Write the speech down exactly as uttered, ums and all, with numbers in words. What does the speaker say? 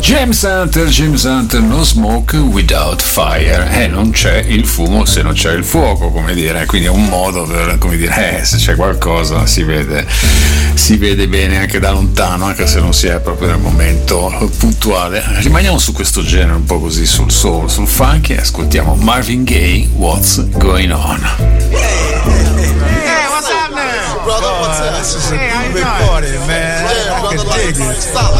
James Hunter, James Hunter, no smoke without fire. Eh, non c'è il fumo se non c'è il fuoco, come dire. Quindi è un modo per, come dire, eh, se c'è qualcosa si vede, si vede bene anche da lontano, anche se non si è proprio nel momento puntuale. Rimaniamo su questo genere un po' così, sul soul, sul funky, e ascoltiamo Marvin Gaye, What's Going On. Hey, what's up now? Brother, what's up? This is a hey, big party, man. Yeah, I can dig it.